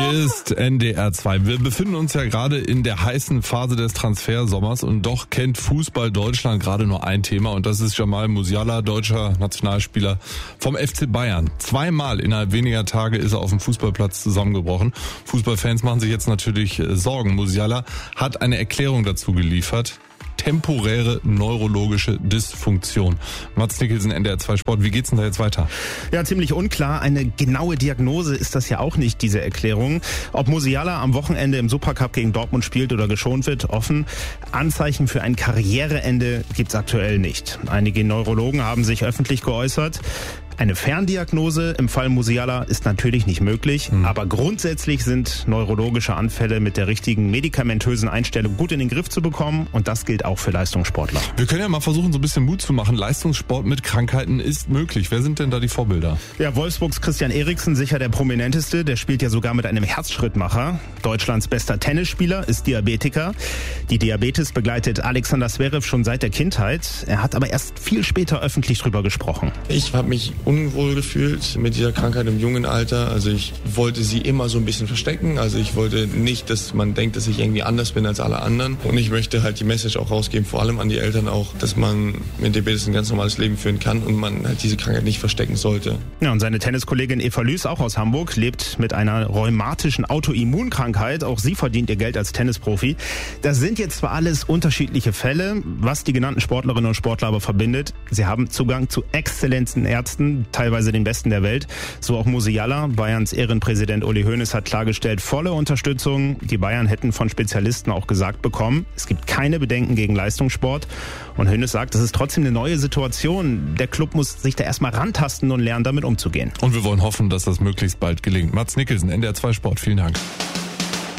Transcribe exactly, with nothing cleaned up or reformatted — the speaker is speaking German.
Hier ist N D R zwei. Wir befinden uns ja gerade in der heißen Phase des Transfersommers und doch kennt Fußball Deutschland gerade nur ein Thema und das ist Jamal Musiala, deutscher Nationalspieler vom F C Bayern. Zweimal innerhalb weniger Tage ist er auf dem Fußballplatz zusammengebrochen. Fußballfans machen sich jetzt natürlich Sorgen. Musiala hat eine Erklärung dazu geliefert. Temporäre neurologische Dysfunktion. Mats Nicholson, N D R zwei Sport. Wie geht's denn da jetzt weiter? Ja, ziemlich unklar. Eine genaue Diagnose ist das ja auch nicht, diese Erklärung. Ob Musiala am Wochenende im Supercup gegen Dortmund spielt oder geschont wird, offen. Anzeichen für ein Karriereende gibt's aktuell nicht. Einige Neurologen haben sich öffentlich geäußert. Eine Ferndiagnose im Fall Musiala ist natürlich nicht möglich, hm. aber grundsätzlich sind neurologische Anfälle mit der richtigen medikamentösen Einstellung gut in den Griff zu bekommen und das gilt auch für Leistungssportler. Wir können ja mal versuchen, so ein bisschen Mut zu machen. Leistungssport mit Krankheiten ist möglich. Wer sind denn da die Vorbilder? Ja, Wolfsburgs Christian Eriksen, sicher der prominenteste. Der spielt ja sogar mit einem Herzschrittmacher. Deutschlands bester Tennisspieler ist Diabetiker. Die Diabetes begleitet Alexander Zverev schon seit der Kindheit. Er hat aber erst viel später öffentlich drüber gesprochen. Ich habe mich unwohl gefühlt mit dieser Krankheit im jungen Alter. Also ich wollte sie immer so ein bisschen verstecken. Also ich wollte nicht, dass man denkt, dass ich irgendwie anders bin als alle anderen. Und ich möchte halt die Message auch rausgeben, vor allem an die Eltern auch, dass man mit Diabetes ein ganz normales Leben führen kann und man halt diese Krankheit nicht verstecken sollte. Ja, und seine Tenniskollegin Eva Lüß, auch aus Hamburg, lebt mit einer rheumatischen Autoimmunkrankheit. Auch sie verdient ihr Geld als Tennisprofi. Das sind jetzt zwar alles unterschiedliche Fälle, was die genannten Sportlerinnen und Sportler aber verbindet. Sie haben Zugang zu exzellenten Ärzten, teilweise den Besten der Welt. So auch Musiala. Bayerns Ehrenpräsident Uli Hoeneß hat klargestellt, volle Unterstützung. Die Bayern hätten von Spezialisten auch gesagt bekommen, es gibt keine Bedenken gegen Leistungssport. Und Hoeneß sagt, das ist trotzdem eine neue Situation. Der Club muss sich da erstmal rantasten und lernen, damit umzugehen. Und wir wollen hoffen, dass das möglichst bald gelingt. Mats Nicholson, N D R zwei Sport. Vielen Dank.